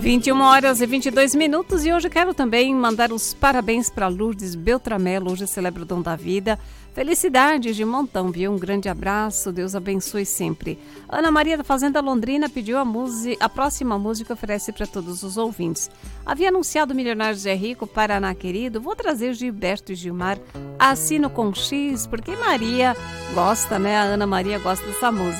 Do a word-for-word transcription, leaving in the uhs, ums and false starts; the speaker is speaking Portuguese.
vinte e uma horas e vinte e dois minutos e hoje quero também mandar os parabéns para Lourdes Beltramelo, hoje celebra o dom da vida. Felicidades de montão, viu? Um grande abraço, Deus abençoe sempre. Ana Maria da Fazenda Londrina pediu a música, a próxima música oferece para todos os ouvintes. Havia anunciado Milionários é Rico, Paraná querido, vou trazer Gilberto e Gilmar, assino com X, porque Maria gosta, né? A Ana Maria gosta dessa música.